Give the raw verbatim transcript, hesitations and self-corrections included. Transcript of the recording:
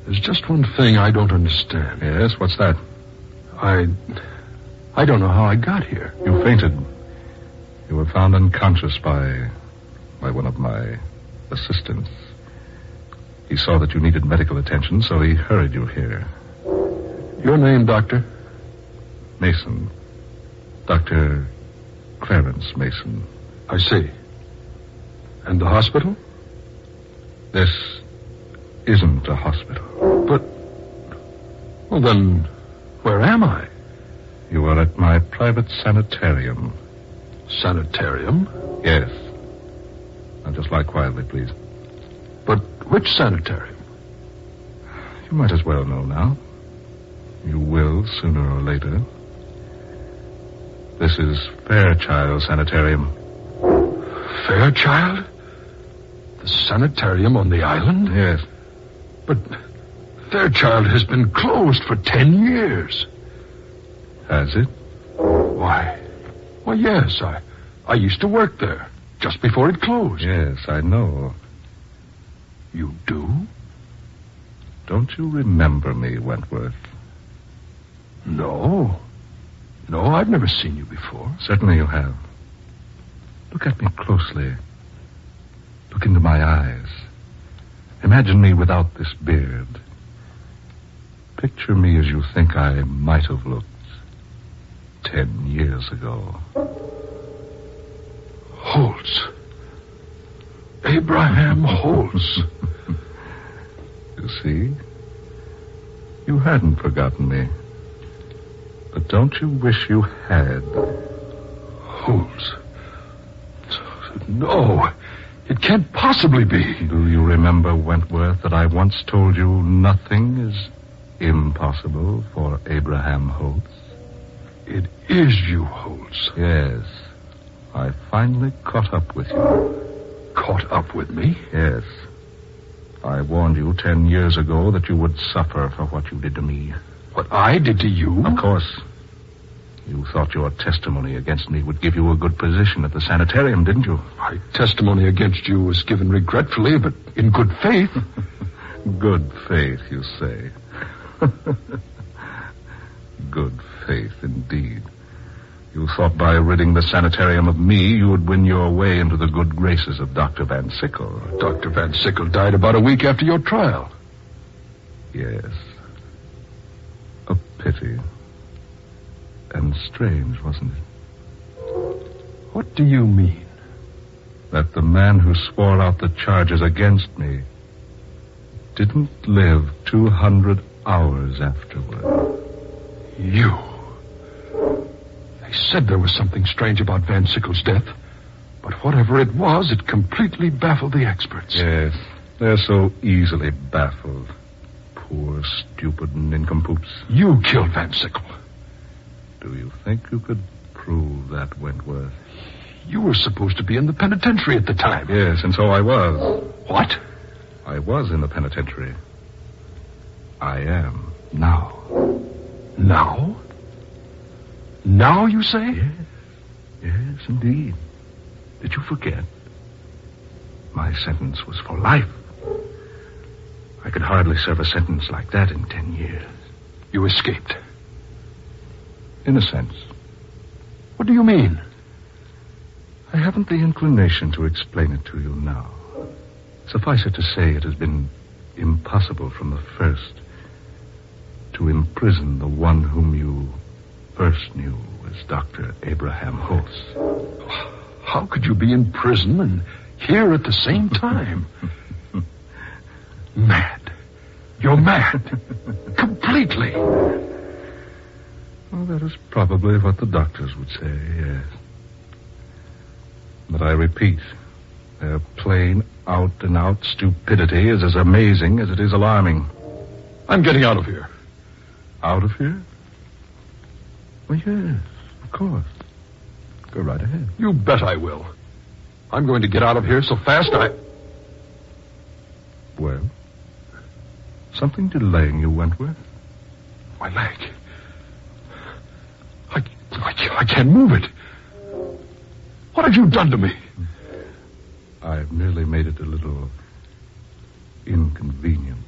There's just one thing I don't understand. Yes, what's that? I... I don't know how I got here. You fainted. You were found unconscious by... by one of my assistants. He saw that you needed medical attention, so he hurried you here. Your name, Doctor? Mason. Doctor Clarence Mason. I see. And the hospital? This isn't a hospital. But... Well, then, where am I? You are at my private sanitarium. Sanitarium? Yes. Now, just lie quietly, please. But which sanitarium? You might as well know now. You will, sooner or later. This is Fairchild Sanitarium. Fairchild? The sanitarium on the island? Yes. But Fairchild has been closed for ten years. Has it? Why? Why, yes. I, I used to work there just before it closed. Yes, I know. You do? Don't you remember me, Wentworth? No. No, I've never seen you before. Certainly you have. Look at me closely. Look into my eyes. Imagine me without this beard. Picture me as you think I might have looked ten years ago. Holtz. Abraham Holtz. You see? You hadn't forgotten me. But don't you wish you had? Holtz. No, it can't possibly be. Do you remember, Wentworth, that I once told you nothing is impossible for Abraham Holtz? It is you, Holtz. Yes. I finally caught up with you. Caught up with me? Yes. I warned you ten years ago that you would suffer for what you did to me. What I did to you? Of course. You thought your testimony against me would give you a good position at the sanitarium, didn't you? My testimony against you was given regretfully, but in good faith. Good faith, you say. Good faith, indeed. You thought by ridding the sanitarium of me, you would win your way into the good graces of Doctor Van Sickle. Doctor Van Sickle died about a week after your trial. Yes. A pity. And strange, wasn't it? What do you mean? That the man who swore out the charges against me didn't live two hundred hours afterward. You. They said there was something strange about Van Sickle's death. But whatever it was, it completely baffled the experts. Yes, they're so easily baffled. Poor, stupid nincompoops. You killed Van Sickle. Do you think you could prove that, Wentworth? You were supposed to be in the penitentiary at the time. Yes, and so I was. What? I was in the penitentiary. I am now. Now? Now, you say? Yes. Yes, indeed. Did you forget? My sentence was for life. I could hardly serve a sentence like that in ten years. You escaped? In a sense. What do you mean? I haven't the inclination to explain it to you now. Suffice it to say, it has been impossible from the first to imprison the one whom you first knew as Doctor Abraham Holtz. How could you be in prison and here at the same time? Mad. You're mad. Completely. Well, that is probably what the doctors would say, yes. But I repeat, their plain, out-and-out stupidity is as amazing as it is alarming. I'm getting out of here. Out of here? Well, yes, of course. Go right ahead. You bet I will. I'm going to get out of here so fast I... Well? Something delaying you, Wentworth? My leg. I, I, I can't move it. What have you done to me? I've merely made it a little inconvenient